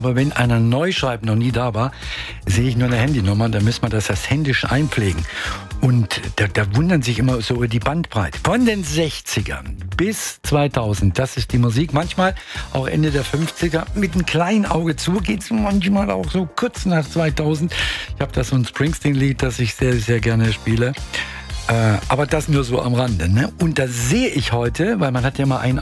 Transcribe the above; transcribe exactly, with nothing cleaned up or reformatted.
Aber wenn einer neu schreibt, noch nie da war, sehe ich nur eine Handynummer, dann müssen wir das erst händisch einpflegen. Und da, da wundern sich immer so über die Bandbreite. Von den sechzigern bis zweitausend, das ist die Musik. Manchmal auch Ende der fünfziger. Mit einem kleinen Auge zu geht es manchmal auch so kurz nach zweitausend. Ich habe da so ein Springsteen-Lied, das ich sehr, sehr gerne spiele. Äh, aber das nur so am Rande. Ne? Und da sehe ich heute, weil man hat ja mal einen